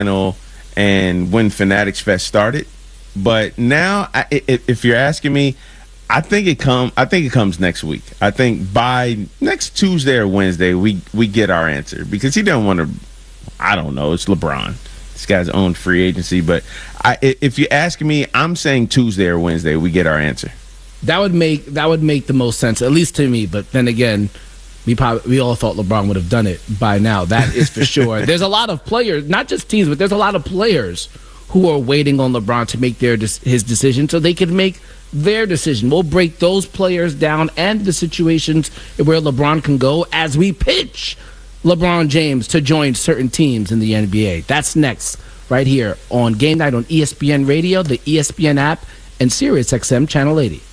and when Fanatics Fest started. But now, if you're asking me, I think it comes next week. I think by next Tuesday or Wednesday, we get our answer, because he doesn't want to. I don't know. It's LeBron. This guy's own free agency. But if you ask me, I'm saying Tuesday or Wednesday we get our answer. That would make the most sense, at least to me. But then again, we all thought LeBron would have done it by now. That is for sure. There's a lot of players, not just teams, but there's a lot of players who are waiting on LeBron to make his decision so they can make their decision. We'll break those players down and the situations where LeBron can go as we pitch LeBron James to join certain teams in the NBA. That's next, right here on Game Night on ESPN Radio, the ESPN app, and SiriusXM Channel 80.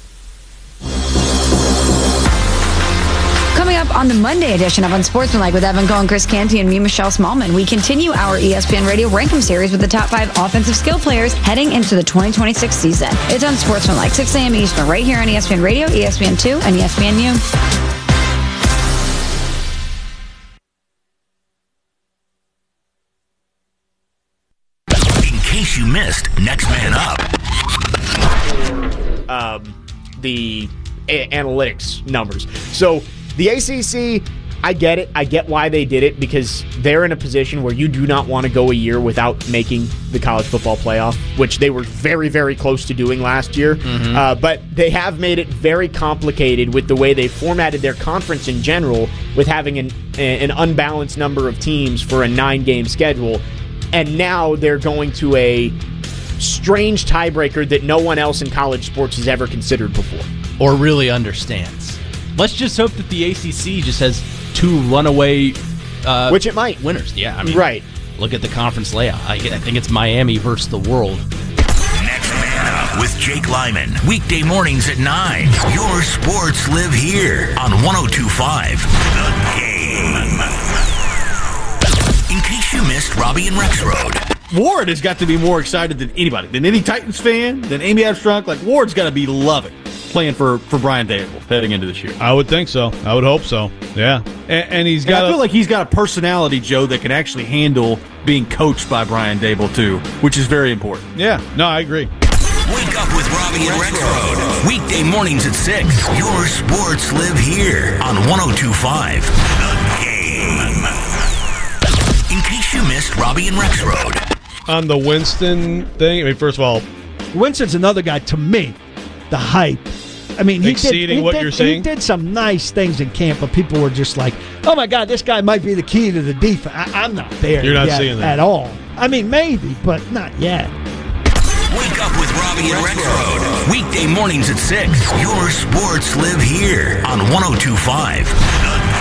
Coming up on the Monday edition of Unsportsmanlike with Evan Cohen, Chris Canty, and me, Michelle Smallman, we continue our ESPN Radio Rankum series with the top 5 offensive skill players heading into the 2026 season. It's Unsportsmanlike, 6 a.m. Eastern, right here on ESPN Radio, ESPN2, and ESPNU. In case you missed Next Man Up. The analytics numbers. So the ACC, I get it. I get why they did it, because they're in a position where you do not want to go a year without making the college football playoff, which they were very, very close to doing last year. Mm-hmm. But they have made it very complicated with the way they formatted their conference in general, with having an unbalanced number of teams for a 9-game schedule. And now they're going to a strange tiebreaker that no one else in college sports has ever considered before. Or really understands. Let's just hope that the ACC just has 2 runaway which it might. Winners. Yeah, I mean, right. Look at the conference layout. I think it's Miami versus the world. Next Man Up with Jake Lyman. Weekday mornings at 9. Your sports live here on 102.5 The Game. In case you missed Robbie and Rexroad. Ward has got to be more excited than anybody, than any Titans fan, than Amy Abstrunk. Like, Ward's got to be loving playing for Brian Dable heading into this year. I would think so. I would hope so. Yeah. And he's got. I feel like he's got a personality, Joe, that can actually handle being coached by Brian Dable, too, which is very important. Yeah. No, I agree. Wake up with Robbie and Rexroad. Weekday mornings at 6. Your sports live here on 102.5 The Game. In case you missed Robbie and Rexroad. On the Winston thing, I mean, first of all, Winston's another guy, to me, the hype. I mean, he did some nice things in camp, but people were just like, oh, my God, this guy might be the key to the defense. I'm not there You're not yet seeing that at all. I mean, maybe, but not yet. Wake up with Robbie and Rexroad. Weekday mornings at 6. Your sports live here on 102.5 The